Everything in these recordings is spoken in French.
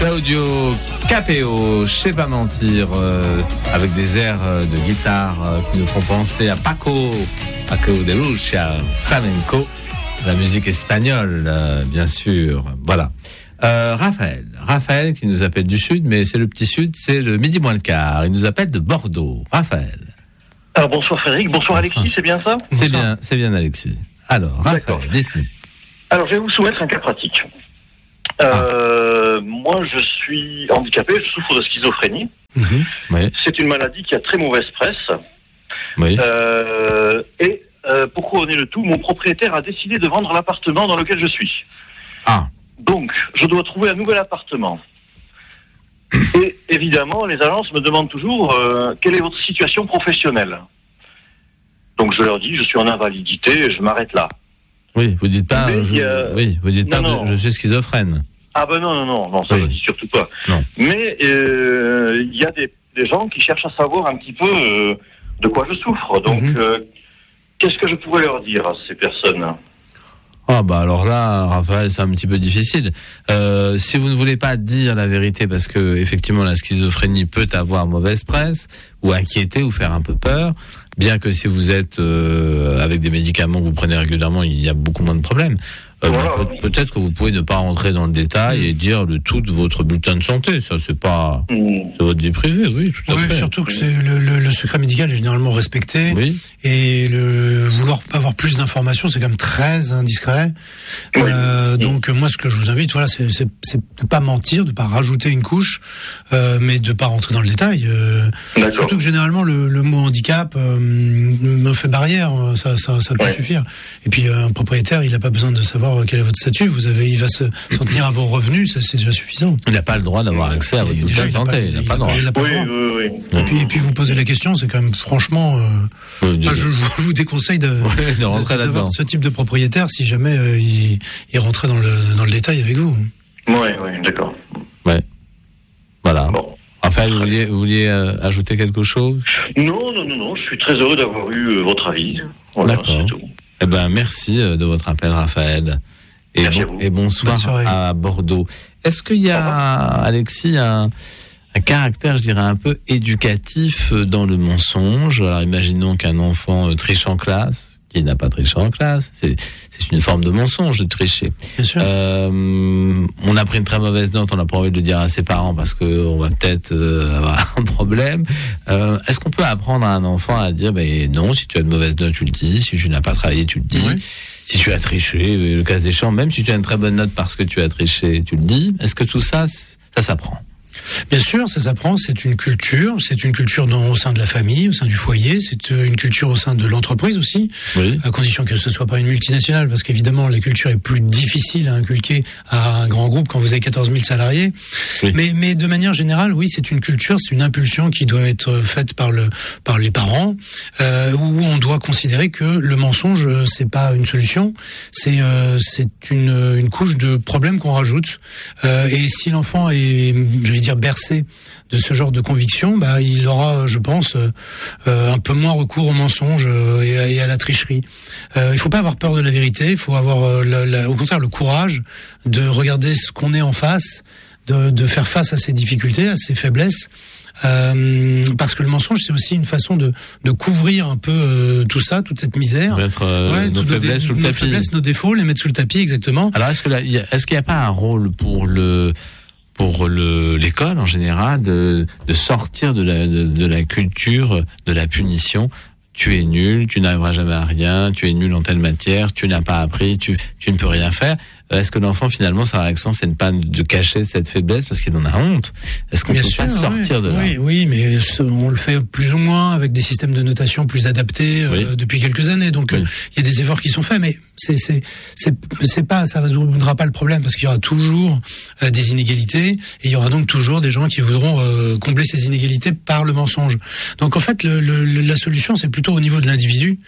Claudio Capéo, je sais pas mentir, avec des airs de guitare qui nous font penser à Paco de Lucia, flamenco, la musique espagnole, bien sûr. Voilà. Raphaël qui nous appelle du Sud, mais c'est le petit Sud, c'est le midi moins le quart. Il nous appelle de Bordeaux. Raphaël. Alors bonsoir Frédéric, bonsoir Alexis, c'est bien ça ? C'est bien Alexis. Alors, Raphaël, dites-nous. Alors je vais vous soumettre un cas pratique. Moi je suis handicapé, je souffre de schizophrénie. Oui. C'est une maladie qui a très mauvaise presse. Oui. Pour couronner le tout, mon propriétaire a décidé de vendre l'appartement dans lequel je suis. Donc, je dois trouver un nouvel appartement. Et évidemment, les agences me demandent toujours quelle est votre situation professionnelle. Donc, je leur dis, je suis en invalidité et je m'arrête là. Oui, vous dites pas, je suis schizophrène. Ah ben non, ça ne le dit surtout pas. Non. Mais il y a des gens qui cherchent à savoir un petit peu de quoi je souffre. Donc, qu'est-ce que je pourrais leur dire à ces personnes ? Alors là, Raphaël, c'est un petit peu difficile. Si vous ne voulez pas dire la vérité, parce que effectivement la schizophrénie peut avoir mauvaise presse, ou inquiéter, ou faire un peu peur, bien que si vous êtes avec des médicaments que vous prenez régulièrement, il y a beaucoup moins de problèmes. Peut-être que vous pouvez ne pas rentrer dans le détail et dire de tout votre bulletin de santé. Ça, c'est pas c'est votre vie privée, oui, tout à fait. Surtout que c'est le secret médical est généralement respecté. Oui. Et vouloir avoir plus d'informations, c'est quand même très indiscret. Donc moi, ce que je vous invite, c'est de pas mentir, de pas rajouter une couche, mais de pas rentrer dans le détail. Surtout que généralement le mot handicap me fait barrière. Ça peut suffire. Et puis un propriétaire, il a pas besoin de savoir quel est votre statut. Il va s'en tenir à vos revenus, ça c'est déjà suffisant. Il n'a pas le droit d'avoir accès à votre bulletin de santé. Il n'a pas le droit. Oui. Et puis vous posez la question, c'est quand même franchement. Je vous déconseille de rentrer là-dedans. D'avoir ce type de propriétaire si jamais il rentrait dans le détail avec vous. Oui, d'accord. Ouais. Voilà. Bon. Raphaël, vous vouliez ajouter quelque chose ? Non, je suis très heureux d'avoir eu votre avis. Voilà, d'accord. c'est tout. Eh ben, merci de votre appel, Raphaël. Et bonsoir à Bordeaux. Est-ce qu'il y a, Alexis, un caractère, je dirais, un peu éducatif dans le mensonge ? Alors, imaginons qu'un enfant triche en classe, qui n'a pas triché en classe. C'est une forme de mensonge de tricher. Bien sûr. On a pris une très mauvaise note, on n'a pas envie de le dire à ses parents parce qu'on va peut-être avoir un problème. Est-ce qu'on peut apprendre à un enfant à dire non, si tu as de mauvaises notes, tu le dis. Si tu n'as pas travaillé, tu le dis. Oui. Si tu as triché, le cas échéant, même si tu as une très bonne note parce que tu as triché, tu le dis. Est-ce que tout ça, ça s'apprend ? Bien sûr, ça s'apprend, c'est une culture au sein de la famille, au sein du foyer, c'est une culture au sein de l'entreprise aussi, à condition que ce soit pas une multinationale, parce qu'évidemment la culture est plus difficile à inculquer à un grand groupe quand vous avez 14 000 salariés. Oui. Mais de manière générale, oui, c'est une culture, c'est une impulsion qui doit être faite par les parents, où on doit considérer que le mensonge c'est pas une solution, c'est une couche de problème qu'on rajoute. Et si l'enfant est, j'allais dire, bercé de ce genre de conviction, il aura, je pense, un peu moins recours au mensonge et à la tricherie. Il faut pas avoir peur de la vérité, il faut avoir au contraire le courage de regarder ce qu'on est en face, de faire face à ses difficultés, à ses faiblesses. Parce que le mensonge c'est aussi une façon de couvrir un peu tout ça, toute cette misère, mettre nos faiblesses sous le tapis, nos défauts, les mettre sous le tapis, exactement. Alors est-ce qu'il n'y a pas un rôle pour l'école en général de sortir de la culture de la punition? Tu es nul, tu n'arriveras jamais à rien, tu es nul en telle matière, tu n'as pas appris, tu ne peux rien faire. Est-ce que l'enfant, finalement, sa réaction, c'est de cacher cette faiblesse parce qu'il en a honte? Est-ce qu'on peut pas sortir de là? Oui, mais on le fait plus ou moins avec des systèmes de notation plus adaptés depuis quelques années. Donc, il y a des efforts qui sont faits, mais ça résoudra pas le problème parce qu'il y aura toujours des inégalités et il y aura donc toujours des gens qui voudront combler ces inégalités par le mensonge. Donc, en fait, la solution, c'est plutôt au niveau de l'individu,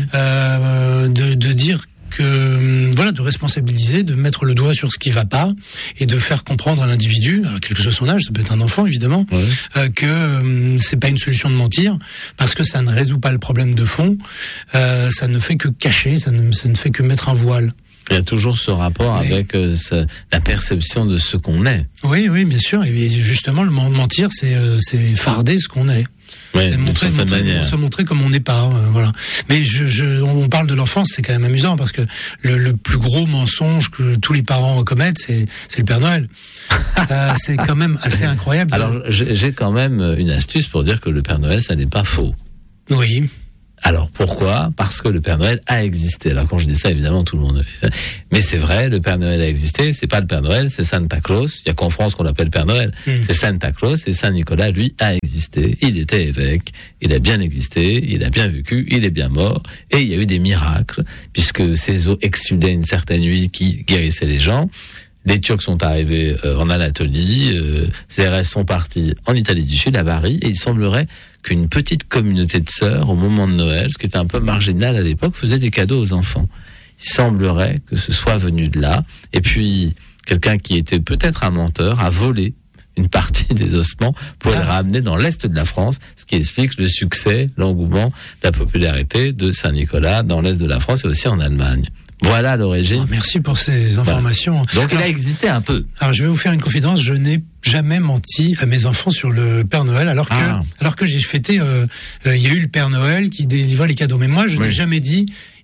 de dire que de responsabiliser, de mettre le doigt sur ce qui va pas et de faire comprendre à l'individu, quel que soit son âge, ça peut être un enfant évidemment, que c'est pas une solution de mentir parce que ça ne résout pas le problème de fond, ça ne fait que cacher, ça ne fait que mettre un voile. Il y a toujours ce rapport avec la perception de ce qu'on est. Oui, bien sûr. Et justement, le mentir, c'est farder ce qu'on est. Oui, se montrer comme on n'est pas, voilà. Mais on parle de l'enfance, c'est quand même amusant parce que le plus gros mensonge que tous les parents commettent, c'est le Père Noël. C'est quand même assez incroyable. Alors, j'ai quand même une astuce pour dire que le Père Noël, ça n'est pas faux. Oui. Alors pourquoi ? Parce que le Père Noël a existé. Alors quand je dis ça, évidemment, tout le monde... Mais c'est vrai, le Père Noël a existé. C'est pas le Père Noël, c'est Santa Claus. Il y a qu'en France qu'on l'appelle Père Noël. C'est Santa Claus, et Saint Nicolas, lui, a existé. Il était évêque, il a bien existé, il a bien vécu, il est bien mort. Et il y a eu des miracles, puisque ses eaux exsudaient une certaine huile qui guérissait les gens. Les Turcs sont arrivés en Anatolie, ces restes sont partis en Italie du Sud, à Bari, et il semblerait qu'une petite communauté de sœurs, au moment de Noël, ce qui était un peu marginal à l'époque, faisait des cadeaux aux enfants. Il semblerait que ce soit venu de là. Et puis, quelqu'un qui était peut-être un menteur a volé une partie des ossements pour les ramener dans l'Est de la France, ce qui explique le succès, l'engouement, la popularité de Saint-Nicolas dans l'Est de la France et aussi en Allemagne. Voilà l'origine. Merci pour ces informations. Donc il a existé un peu. Alors je vais vous faire une confidence, je n'ai jamais menti à mes enfants sur le Père Noël, alors que j'ai fêté, il y a eu le Père Noël qui délivrait les cadeaux. Mais moi, je n'ai jamais dit...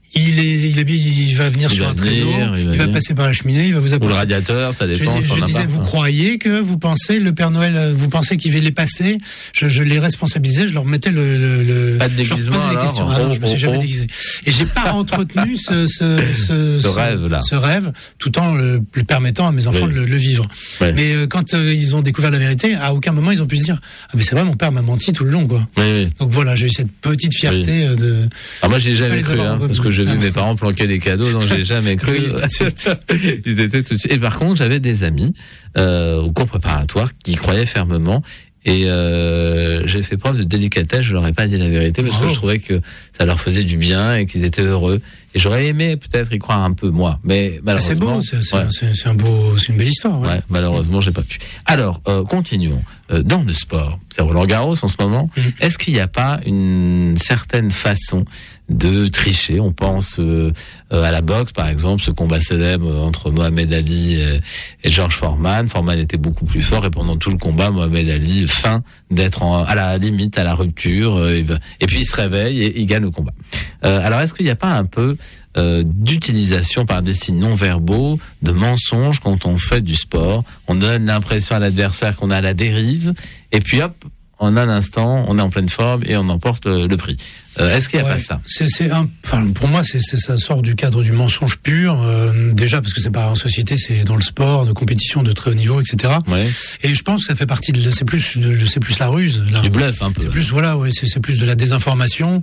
Il va venir sur un traîneau, il va passer par la cheminée, il va vous apporter. Ou le radiateur, ça dépend. Je disais, vous croyez que vous pensez le Père Noël, vous pensez qu'il va les passer. Je les responsabilisais, je leur mettais pas de déguisement, je leur posais des questions. Non, je me suis jamais déguisé. Et j'ai pas entretenu ce rêve-là. Ce rêve, tout en le permettant à mes enfants de le vivre. Oui. Mais quand ils ont découvert la vérité, à aucun moment ils ont pu se dire, ah mais c'est vrai, mon père m'a menti tout le long, quoi. Oui. Donc voilà, j'ai eu cette petite fierté de. Alors moi, j'ai jamais cru, parce que j'ai vu mes parents planquer des cadeaux, donc j'ai jamais cru. Ils étaient tout de suite. Et par contre, j'avais des amis au cours préparatoire qui croyaient fermement. Et j'ai fait preuve de délicatesse, je leur ai pas dit la vérité parce que je trouvais que ça leur faisait du bien et qu'ils étaient heureux. Et j'aurais aimé peut-être y croire un peu moi, mais malheureusement. C'est c'est une belle histoire. Ouais, malheureusement, j'ai pas pu. Alors, continuons. Dans le sport, c'est Roland-Garros en ce moment. Est-ce qu'il n'y a pas une certaine façon de tricher? On pense à la boxe, par exemple, ce combat célèbre entre Mohamed Ali et George Foreman. Foreman était beaucoup plus fort et pendant tout le combat, Mohamed Ali feint d'être à la limite, à la rupture, et puis il se réveille et il gagne le combat. Alors, est-ce qu'il n'y a pas un peu d'utilisation par des signes non verbaux, de mensonges quand on fait du sport? On donne l'impression à l'adversaire qu'on est à la dérive, et puis hop, en un instant, on est en pleine forme et on emporte le prix. Est-ce qu'il n'y a pas ça? Pour moi, ça sort du cadre du mensonge pur. Déjà parce que c'est pas en société, c'est dans le sport, de compétition de très haut niveau, etc. Ouais. Et je pense que ça fait partie c'est plus la ruse. Du bluff un peu. C'est plus c'est plus de la désinformation.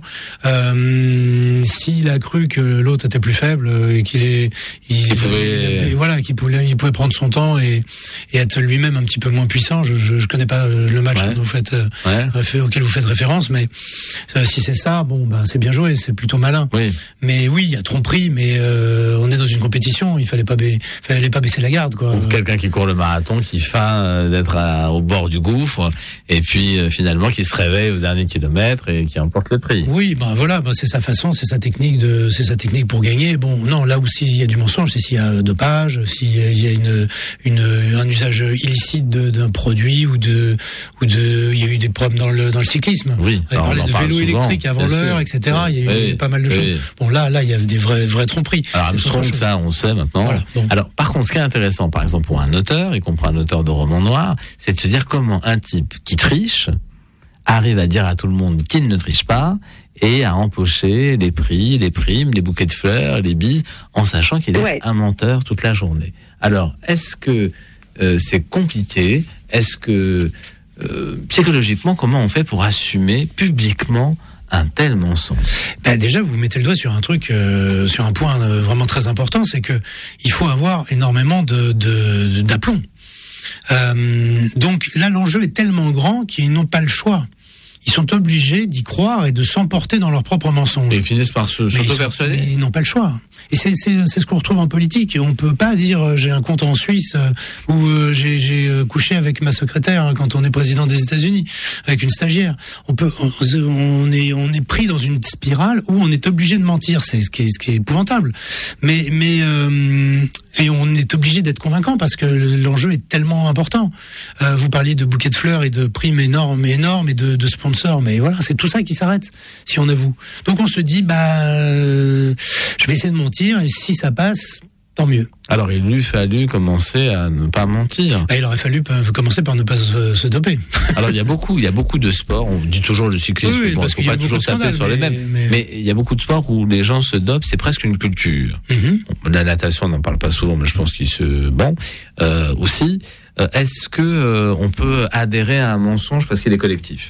S'il a cru que l'autre était plus faible et qu'il pouvait prendre son temps et être lui-même un petit peu moins puissant. Je connais pas le match auquel vous faites référence, mais si c'est ça. C'est bien joué, c'est plutôt malin. Oui. Mais oui, il y a tromperie, mais on est dans une compétition, il fallait pas baisser la garde, quoi. Ou quelqu'un qui court le marathon, qui feint d'être au bord du gouffre, et puis finalement qui se réveille au dernier kilomètre et qui emporte le prix. Oui, c'est sa façon, c'est sa technique pour gagner. Bon, non, là où s'il y a du mensonge, c'est s'il y a dopage, s'il y a un usage illicite d'un produit ou il y a eu des problèmes dans le cyclisme. Oui. On parlait de vélo électrique avant l'heure, etc. Il y a eu pas mal de choses. Bon, là, il y a des vraies tromperies. Alors, Armstrong, ça, on sait maintenant. Voilà, alors, par contre, ce qui est intéressant, par exemple, pour un auteur, y compris un auteur de romans noirs, c'est de se dire comment un type qui triche arrive à dire à tout le monde qu'il ne triche pas et à empocher les prix, les primes, les bouquets de fleurs, les bises, en sachant qu'il est un menteur toute la journée. Alors, est-ce que c'est compliqué? Est-ce que psychologiquement, comment on fait pour assumer publiquement un tel mensonge? Déjà, vous mettez le doigt sur un truc, sur un point vraiment très important, c'est que il faut avoir énormément d'aplomb. Donc là, l'enjeu est tellement grand qu'ils n'ont pas le choix. ils sont obligés d'y croire et de s'emporter dans leurs propres mensonges. Et ils finissent par s'auto-persuader. Ils n'ont pas le choix. Et c'est ce qu'on retrouve en politique. On peut pas dire j'ai un compte en Suisse ou j'ai couché avec ma secrétaire quand on est président des États-Unis avec une stagiaire. On est pris dans une spirale où on est obligé de mentir. C'est ce qui est épouvantable. Mais et on est obligé d'être convaincant parce que l'enjeu est tellement important. Vous parliez de bouquets de fleurs et de primes énormes et de sponsors, mais voilà, c'est tout ça qui s'arrête si on avoue. Donc on se dit je vais essayer de mentir et si ça passe, tant mieux. Alors il lui fallu commencer à ne pas mentir. Il aurait fallu commencer par ne pas se doper. Alors il y a beaucoup de sports, on dit toujours le cyclisme, oui, parce qu'il faut pas toujours taper sur les mêmes. Mais il y a beaucoup de sports où les gens se dopent, c'est presque une culture. La natation, on n'en parle pas souvent, mais je pense qu'il aussi. Est-ce que on peut adhérer à un mensonge parce qu'il est collectif?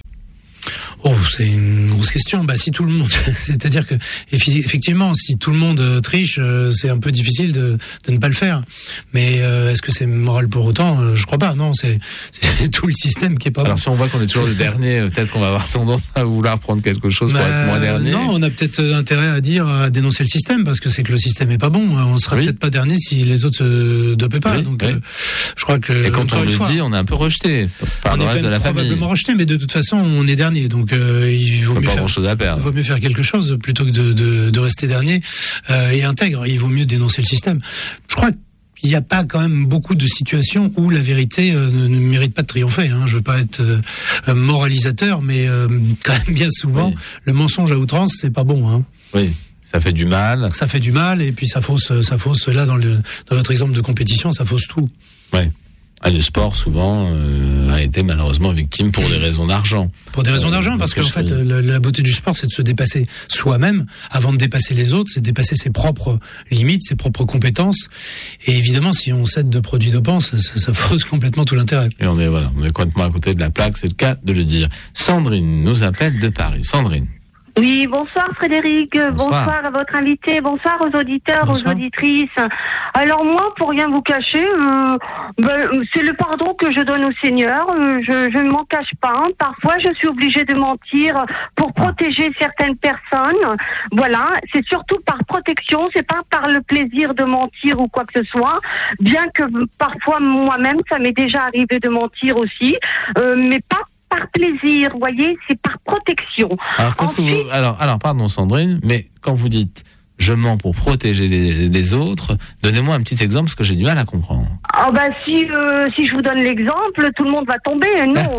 C'est une grosse question. Si tout le monde, c'est-à-dire que effectivement, si tout le monde triche, c'est un peu difficile de ne pas le faire. Mais est-ce que c'est moral pour autant? Je crois pas. Non, c'est tout le système qui est pas bon. Alors si on voit qu'on est toujours le dernier, peut-être qu'on va avoir tendance à vouloir prendre quelque chose pour être moins dernier. Non, on a peut-être intérêt à dénoncer le système parce que c'est que le système est pas bon. On sera peut-être pas dernier si les autres se dopaient pas. Donc je crois que. Et quand on le dit, on est un peu rejeté par le reste de la famille. Probablement rejeté, mais de toute façon, on est dernier. Donc il vaut mieux faire quelque chose plutôt que de rester dernier et intègre. Il vaut mieux dénoncer le système. Je crois qu'il n'y a pas quand même beaucoup de situations où la vérité ne mérite pas de triompher. Je veux pas être moralisateur, mais quand même bien souvent, le mensonge à outrance, c'est pas bon. Oui. Ça fait du mal. Ça fait du mal et puis ça fausse là dans votre exemple de compétition, ça fausse tout. Ouais. Le sport, souvent, a été malheureusement victime pour des raisons d'argent. Pour des raisons d'argent, parce qu'en fait, la beauté du sport, c'est de se dépasser soi-même avant de dépasser les autres, c'est de dépasser ses propres limites, ses propres compétences. Et évidemment, si on cède de produits dopants, ça fausse complètement tout l'intérêt. Et on est complètement à côté de la plaque, c'est le cas de le dire. Sandrine nous appelle de Paris. Sandrine. Oui, bonsoir Frédéric, bonsoir à votre invité, bonsoir aux auditeurs, aux auditrices. Alors moi, pour rien vous cacher, c'est le pardon que je donne au Seigneur, je ne m'en cache pas. Parfois, je suis obligée de mentir pour protéger certaines personnes. Voilà, c'est surtout par protection, c'est pas par le plaisir de mentir ou quoi que ce soit, bien que parfois moi-même, ça m'est déjà arrivé de mentir aussi, mais pas par plaisir, vous voyez, c'est par protection. Alors, pardon Sandrine, mais quand vous dites je mens pour protéger les autres, donnez-moi un petit exemple parce que j'ai du mal à comprendre. Si je vous donne l'exemple, tout le monde va tomber. Non.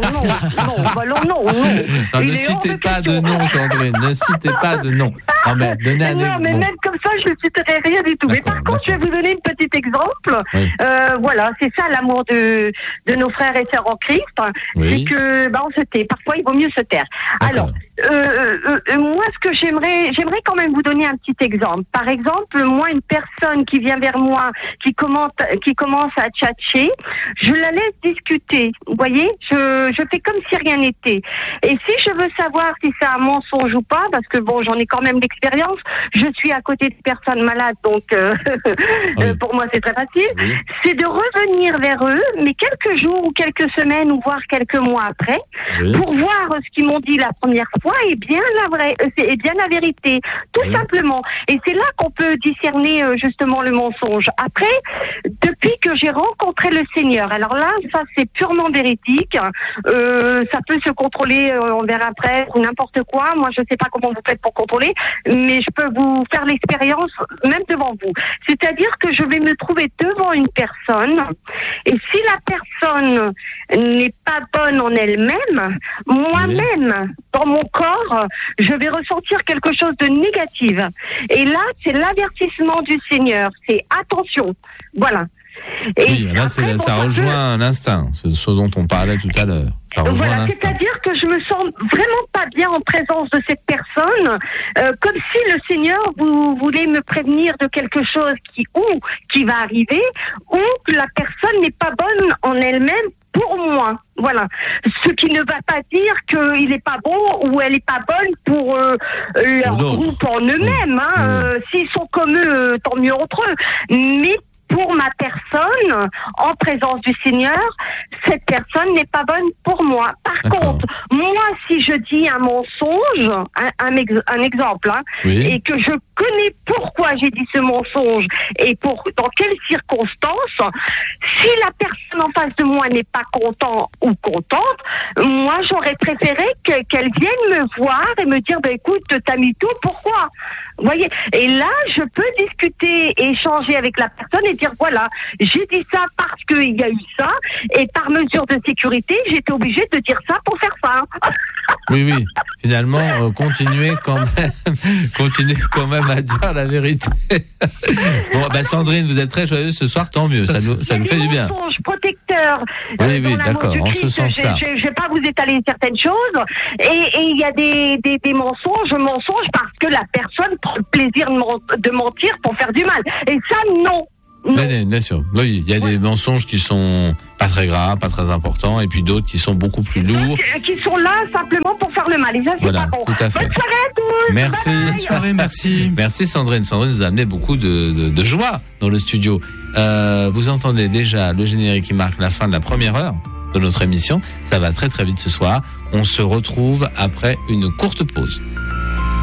Ne citez pas de nom, Sandrine, ne citez pas de nom. Mais donnez un exemple. Mais même comme ça, je ne citerai rien du tout. Mais par contre, je vais vous donner un petit exemple. Oui. Voilà, c'est ça l'amour de nos frères et sœurs en Christ. Oui. C'est que, on se tait. Parfois, il vaut mieux se taire. D'accord. Alors, moi, ce que j'aimerais quand même vous donner un petit exemple. Par exemple, moi, une personne qui vient vers moi, qui commence à tchatcher, je la laisse discuter. Vous voyez, je fais comme si rien n'était. Et si je veux savoir si c'est un mensonge ou pas, parce que j'en ai quand même l'expérience, je suis à côté de personnes malades, donc pour moi c'est très facile. Oui. C'est de revenir vers eux, mais quelques jours ou quelques semaines ou voire quelques mois après, pour voir ce qu'ils m'ont dit la première fois est bien la vérité, tout simplement. Et c'est là qu'on peut discerner justement le mensonge. Après, depuis que j'ai rencontré le Seigneur, alors là, ça c'est purement véridique. Ça peut se contrôler envers un prêtre ou n'importe quoi. Moi, je sais pas comment vous faites pour contrôler, mais je peux vous faire l'expérience même devant vous. C'est-à-dire que je vais me trouver devant une personne, et si la personne n'est pas bonne en elle-même, moi-même, dans mon corps, je vais ressentir quelque chose de négatif. Et là, c'est l'avertissement du Seigneur. C'est attention. Voilà. Et là, ça rejoint l'instinct, ce dont on parlait tout à l'heure. Voilà, c'est-à-dire que je me sens vraiment pas bien en présence de cette personne, comme si le Seigneur voulait me prévenir de quelque chose qui va arriver, ou que la personne n'est pas bonne en elle-même pour moi. Voilà. Ce qui ne va pas dire qu'il n'est pas bon ou elle n'est pas bonne pour leur groupe en eux-mêmes. S'ils sont comme eux, tant mieux entre eux. Mais pour ma personne, en présence du Seigneur, cette personne n'est pas bonne pour moi. Par contre, moi, si je dis un mensonge, un exemple, et que je connais pourquoi j'ai dit ce mensonge et dans quelles circonstances, si la personne en face de moi n'est pas content ou contente, moi j'aurais préféré qu'elle vienne me voir et me dire écoute, t'as mis tout, pourquoi? Vous voyez, et là je peux discuter, échanger avec la personne et dire voilà, j'ai dit ça parce qu'il y a eu ça, et par mesure de sécurité j'étais obligée de dire ça pour faire ça. Oui, finalement, continuez quand même à dire la vérité. Bon, Sandrine, vous êtes très joyeuse ce soir, tant mieux, ça nous fait du bien. Mensonge protecteur. Oui, d'accord, en ce sens-là. Je vais pas vous étaler certaines choses, et il y a des mensonges parce que la personne prend le plaisir de mentir pour faire du mal. Et ça, non. Bien sûr. Oui, il y a des mensonges qui sont pas très graves, pas très importants, et puis d'autres qui sont beaucoup plus lourds. Qui sont là simplement pour faire le mal. Et ça, c'est pas bon. Tout à fait. Bonne soirée à tous. Merci. Bonne soirée, merci. Merci Sandrine. Sandrine nous a amené beaucoup de joie dans le studio. Vous entendez déjà le générique qui marque la fin de la première heure de notre émission. Ça va très très vite ce soir. On se retrouve après une courte pause.